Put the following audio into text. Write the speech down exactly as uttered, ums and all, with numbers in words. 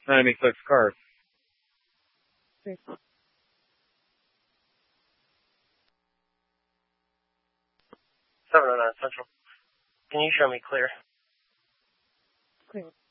ninety-six cars. Great. seven oh nine Central. Can you show me clear? Clear.